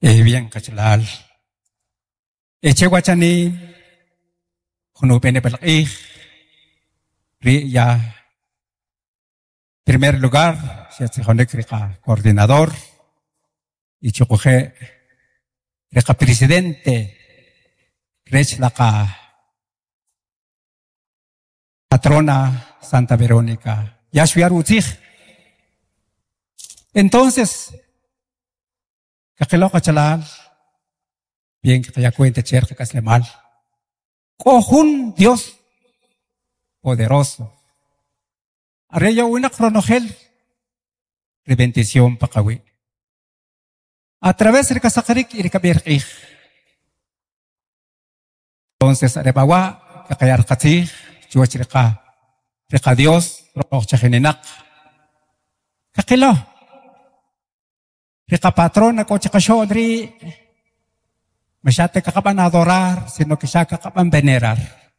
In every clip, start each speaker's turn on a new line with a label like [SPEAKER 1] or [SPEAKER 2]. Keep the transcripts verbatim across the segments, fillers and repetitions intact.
[SPEAKER 1] Eh, bien, kachalal. Eche guachani, junu pene pelakih, ri ya, primer lugar, se hace rika coordinador, y chocoje, rika presidente, rech laka, patrona Santa Verónica, Yashviar Utzig. Entonces, kakilo kachalal, bien que ya cuente cherka kaslemal. Cojun Dios poderoso. Arreyo una cronogel de bendición pakawi. A través de kasakarik y rekabirkih. Entonces, arebawa, kakayar katih, chuachirika, reka Dios, roch chahininak. Kakilo. Rika patrón na coche kashodri, masyate kakapan adorar, sino que siya kakapan venerar.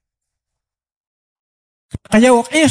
[SPEAKER 1] Kaya wakih,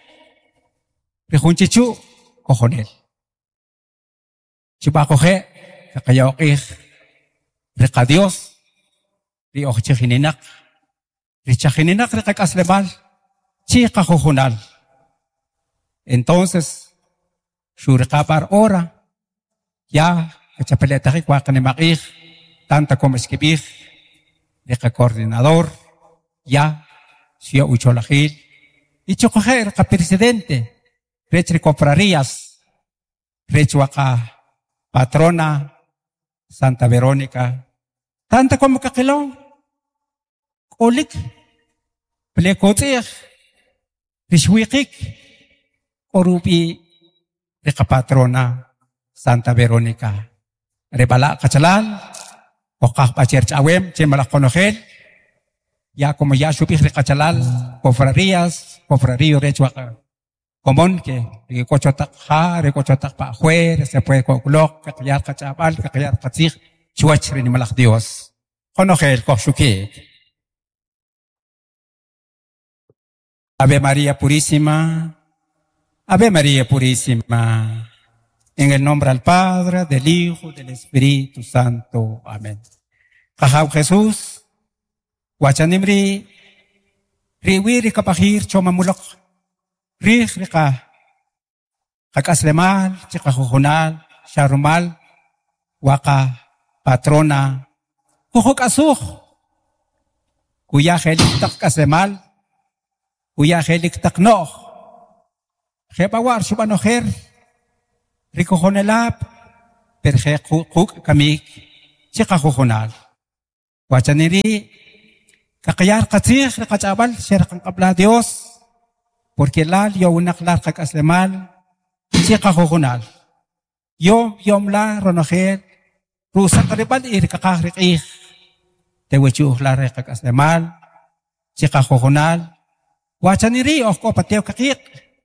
[SPEAKER 1] rikun chichu, kojonel. Chupa koje, kaya wakih, rika Dios, ri ok chihininak, ri chahininak rika kaslemal, chika kojonal. Entonces, shurikapar ora, ya, kachapeleta que cuacan maquij, tanta como escribir, de coordinador, ya, si yo ucho la gil, y chocoger, que presidente, rechre comprarías, rechuaca, patrona, Santa Verónica, tanta como caquelón, olik, plecotir, rishuikik, orupi, de patrona, Santa Verónica. Rebala kachalal, okak pa church awem, chemala konogel, ya como ya supis de kachalal, cofradías, cofradío rechua, común que, que cochotak ha, recochotak pa afuera, se puede conclok, kakayar kachabal, kakayar katzig, chuach renimalak Dios. Konogel, kochuki. Ave María Purísima, Ave María Purísima. En el nombre del Padre, del Hijo, del Espíritu Santo. Amén. Cajaw Jesús, Guachanimri, Riwiri kapahir, Chomamulok, Rich Rika, Kakaslemal, Chikajujonal, Sharumal, Waka, Patrona, Kujok Asuj, Kuya Helik Tak Kaslemal, Kuya Helik Tak Noh, Jepawar Shubanojer, Rico Jonelap, perje kuk kamik, chika jujonal. Guachaniri, kakayar katzig, rekachabal, sherkan kabla Dios, porque lal yo unaklar kakaslemal, chika jujonal. Yo, yom la, ronojer, rusa karibal, ir kakakrik, te wechuh la rekakaslemal, chika jujonal. Guachaniri, oko pateo kakik,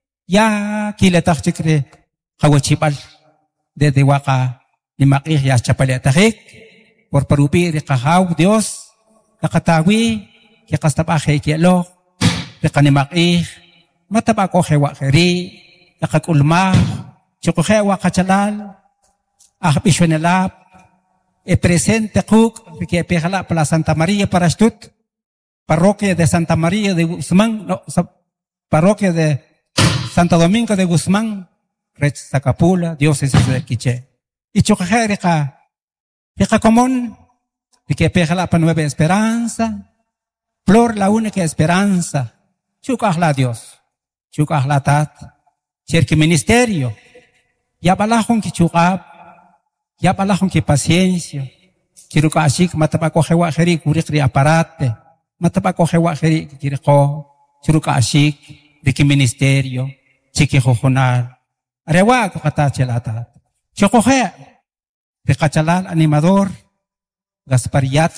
[SPEAKER 1] ya kiletak chikre, Kawachipal, desde Waka, ni Makih, ya Chapaletajik, por Parupi, de Kahaw, Dios, Nakatawi, que Castabaje, que lo, de Kanimakih, Matabaco, Hewakeri, Nakakulma, Chocoje, Wakachalal, Ahbishonelap, e presente Cook, que pejala para Santa María para Stut, parroquia de Santa María de Guzmán, no, parroquia de Santo Domingo de Guzmán, Rech Zacapula, diócesis del Quiché. Y chocajerika, rica común, y que pejala para Nueva Esperanza, flor la única esperanza, chukahla Dios, chukahla tat, cherki ministerio, ya balajun ki chukab, ya balajun ki paciencia, chiruka ashik matapako hewa heri kurikri aparate, matapako hewa heri kiriko, chiruka ashik, riki ministerio, chiki jojonal, Arewa kata chelata. Chocoje, de Cachalal animador, Gaspariat,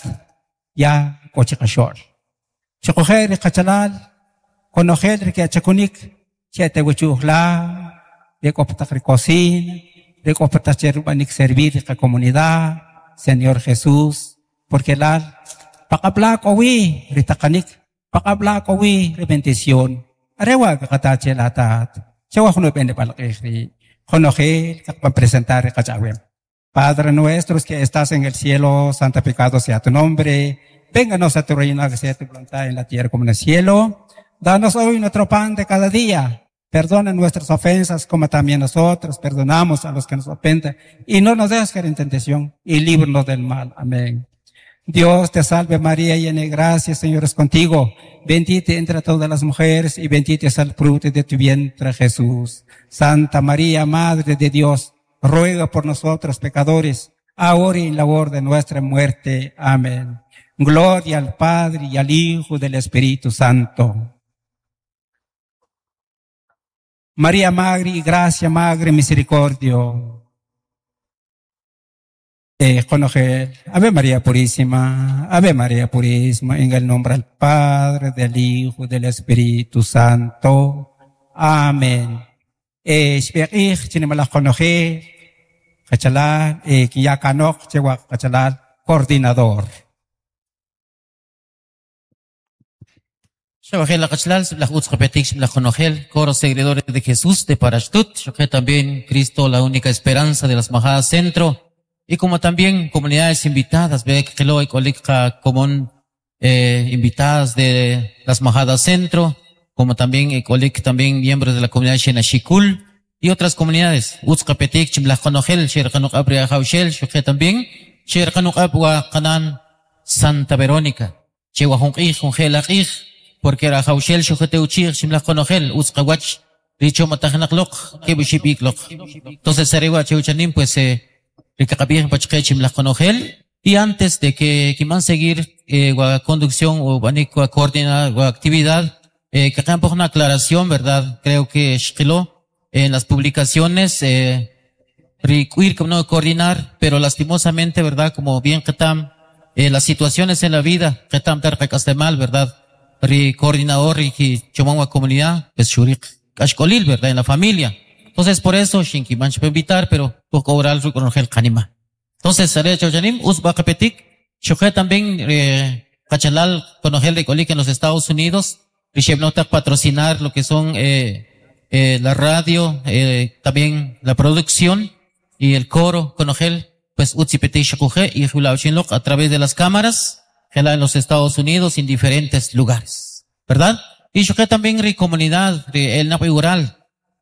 [SPEAKER 1] ya cochicashor. Chocoje de Cachalal, conogel de que chacunik, chete huchuhla, de coptacricocin, de coptacherubanik servir de la comunidad, Señor Jesús, porque la, pakabla kowi, ritacanik, pakabla kowi, bendición. Arewa kata chelata. Siya ako no pende palakih ni Honoje, kak presentar kachawem. Padre nuestro que estás en el cielo, santificado sea tu nombre. Vénganos a tu reino, que sea tu voluntad en la tierra como en el cielo. Danos hoy nuestro pan de cada día. Perdona nuestras ofensas como también nosotros perdonamos a los que nos ofenden. Y no nos dejes caer en tentación y líbranos del mal. Amén. Dios te salve María, llena de gracia, Señor es contigo. Bendita entre todas las mujeres y bendito es el fruto de tu vientre Jesús. Santa María, Madre de Dios, ruega por nosotros pecadores, ahora y en la hora de nuestra muerte. Amén. Gloria al Padre y al Hijo y del Espíritu Santo. María Madre y gracia, Madre misericordia. Eh, conocer. Ave María Purísima, Ave María Purísima, en el nombre del Padre, del Hijo y del Espíritu Santo. Amén. Eh, Shpekich, chinemalas conocer. Kachalal, eh, Kiyakanok, Chewak, Kachalal, coordinador.
[SPEAKER 2] Shabajel Kachalal, la Utzkapetik, la Conogel, coro seguidores de Jesús de Parashtut, que también Cristo, la única esperanza de las Majadas Centro, y como también comunidades invitadas, ve que lo Ecolika común, eh, invitadas de las Majadas Centro, como también Ecolik, también miembros de la comunidad Shenashikul, y otras comunidades, Utzkapetik, Chimla Conogel, Sherkanuk Abria Haushel, que también, Sherkanuk Abwa Kanan, Santa Verónica, Chewahung Ich, Hungel Ich, porque era Haushel, Shujete Uchir, Shimla Conogel, Utzkawach, Richo Matahanaklok, Kebushipikloch. Entonces, Arewa Cheuchanim, pues, eh, Rikakabir, Pachke, Shimla Conogel, y antes de que, que man seguir, eh, wa conducción, o banico, coordinar, o actividad, eh, que campo una aclaración, ¿verdad? Creo que Shkilo, en las publicaciones, eh, requir como no coordinar, pero lastimosamente, ¿verdad? Como bien que tam, eh, las situaciones en la vida, que tam dar mal, ¿verdad? Ri coordinador y chomangua comunidad, pues shurik kashkolil, ¿verdad? En la familia. Entonces, por eso, shinki manch puede invitar, pero poco oral con el kanima. Entonces, sare chojanim, usba kapetik, shuje también, eh, kachalal, con el de colik en los Estados Unidos, rishebnotak patrocinar lo que son, eh, eh, la radio, eh, también la producción y el coro, con el, pues, utsipete shakuje y hulauchinlok a través de las cámaras, en los Estados Unidos, en diferentes lugares, ¿verdad? Y yo que también ri comunidad, ri el Napiural,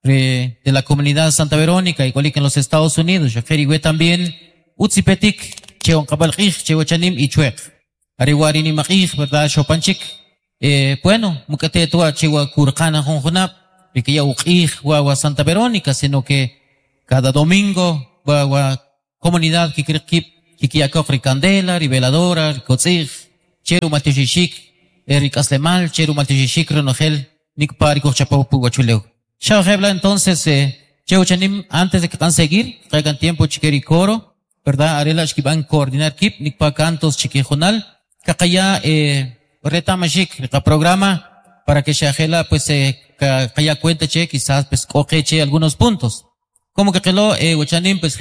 [SPEAKER 2] ri de la comunidad Santa Verónica, y colic en los Estados Unidos, yo que también, Utzipetik, Cheon Kabalkij, Cheochanim y Chuek. Ariwarini Makij, ¿verdad? Chopanchik. Eh, bueno, Mukate Tua, Chewa Kurkana Honjunap, y que ya Ukij, Guagua Santa Verónica, sino que cada domingo, Guagua comunidad que quiere Kikiyakok Ricandela, Riveladora, Ricotzig, Cheru Matishishik, Eric Aslemal, Cheru Matishishik, Renogel, Nikpari, Kochapau, Puguachuleu. Shahebla, entonces, eh, Cheuchanim, antes de que van a seguir, traigan tiempo, Chiqueri Coro, ¿verdad? Arelas que van a coordinar Kip, Nikpa Cantos, Chiquijonal, Kakaya, eh, Retamashik, el programa, para que Shahela, pues, eh, Kaya cuente, che, quizás, pues, coge, che, algunos puntos. Como que quedó, eh, Huachanim, pues,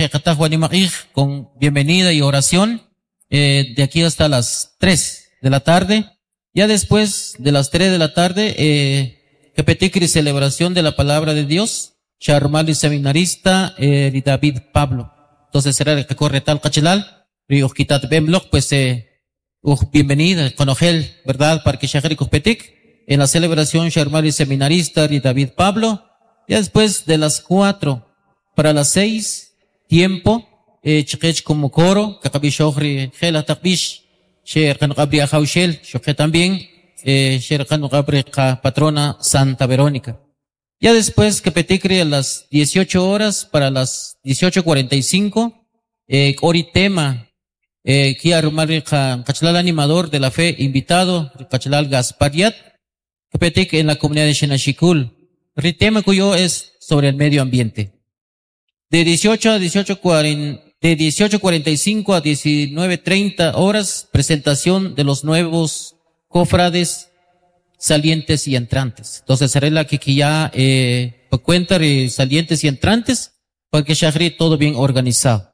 [SPEAKER 2] con bienvenida y oración, eh, de aquí hasta las tres de la tarde. Ya después de las tres de la tarde, eh, que peticri celebración de la palabra de Dios, Charmal y seminarista, eh, y David Pablo. Entonces será el que corre tal cachelal, y Ojkitat Bemloch, pues, eh, uh, bienvenida, con Ojel, ¿verdad? Para que Shahari Petic, en la celebración Charmal y seminarista, y David Pablo. Ya después de las cuatro, para las seis, tiempo, eh, chikech como coro, kakabish gela takbish, sher kanukabri ahaushel, shoke también, eh, sher kanukabri patrona Santa Verónica. Ya después, que peticri a las dieciocho horas, para las dieciocho cuarenta y cinco, eh, oritema, eh, kia rumari kachalal animador de la fe, invitado, kachalal Gaspariat, que petic en la comunidad de Shenashikul. Ritema cuyo es sobre el medio ambiente. De dieciocho a dieciocho cuarenta, de dieciocho cuarenta y cinco a diecinueve treinta horas, presentación de los nuevos cofrades salientes y entrantes. Entonces, será la que ya, eh, cuenta de salientes y entrantes, para que Shahri todo bien organizado.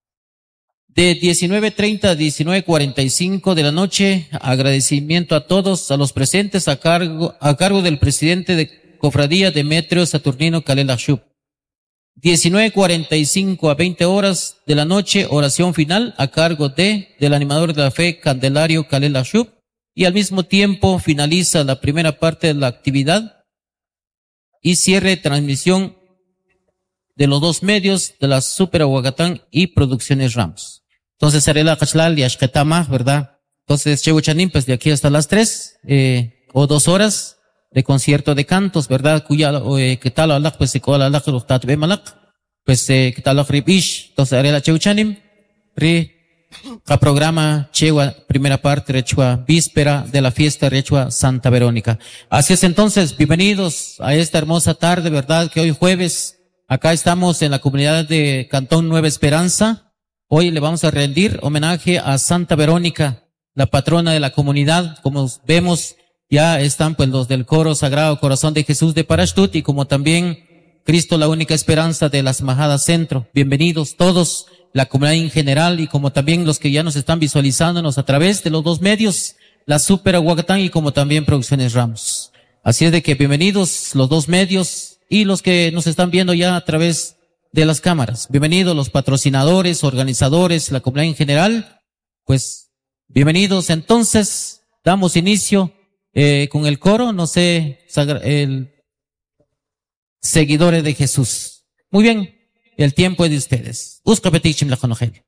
[SPEAKER 2] De diecinueve treinta a diecinueve cuarenta y cinco de la noche, agradecimiento a todos, a los presentes, a cargo, a cargo del presidente de Cofradía Demetrio Saturnino Kalela Shub. diecinueve cuarenta y cinco a veinte horas de la noche, oración final a cargo de, del animador de la fe, Candelario Kalela Shub. Y al mismo tiempo finaliza la primera parte de la actividad y cierre transmisión de los dos medios de la Super Aguacatán y Producciones Ramos. Entonces, haré la cachlal y ashketama, ¿verdad? Entonces, Chehuchanín, pues de aquí hasta las tres, eh, o dos horas de concierto de cantos, ¿verdad? Cuya, eh, que tal alak, pues, se cola alak, ruhtat be malak, pues, eh, que tal alak ribish. Entonces, haré la Chehuchanín, ri, a programa Chewa, primera parte, Rechua, víspera de la fiesta Rechua Santa Verónica. Así es, entonces, bienvenidos a esta hermosa tarde, ¿verdad? Que hoy jueves, acá estamos en la comunidad de Cantón Nueva Esperanza. Hoy le vamos a rendir homenaje a Santa Verónica, la patrona de la comunidad. Como vemos, ya están pues los del coro Sagrado Corazón de Jesús de Parashtut y como también Cristo, la única esperanza de las Majadas Centro. Bienvenidos todos, la comunidad en general y como también los que ya nos están visualizándonos a través de los dos medios, la Super Aguacatán y como también Producciones Ramos. Así es de que bienvenidos los dos medios y los que nos están viendo ya a través de las cámaras. Bienvenidos los patrocinadores, organizadores, la comunidad en general. Pues bienvenidos. Entonces damos inicio eh, con el coro, no sé, el seguidores de Jesús. Muy bien. El tiempo es de ustedes. Uska petichim la conogel.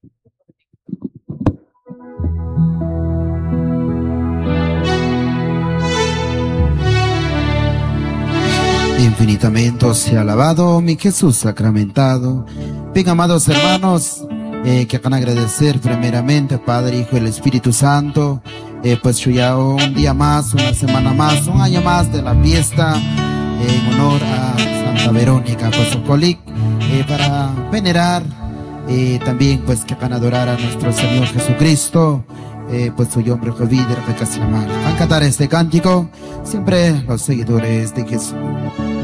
[SPEAKER 3] Infinitamente sea alabado mi Jesús sacramentado. Bien, amados hermanos, eh, que van a agradecer primeramente Padre, Hijo y el Espíritu Santo, eh, pues ya un día más, una semana más, un año más de la fiesta eh, en honor a Santa Verónica, pues Ocolic, eh, para venerar, eh, también pues que van a adorar a nuestro Señor Jesucristo, eh, pues su hombre fue vida, van a cantar este cántico, siempre los seguidores de Jesús.